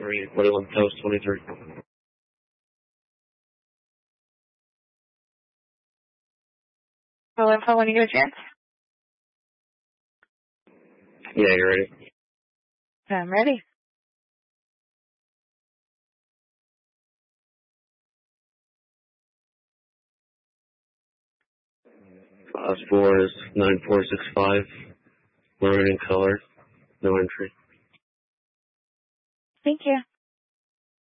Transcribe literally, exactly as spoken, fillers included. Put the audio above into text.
three, forty-one Post twenty-three. Full info when you get a chance. Yeah, you ready? I'm ready. Last four is nine four six five. Maroon in color. No entry. Thank you.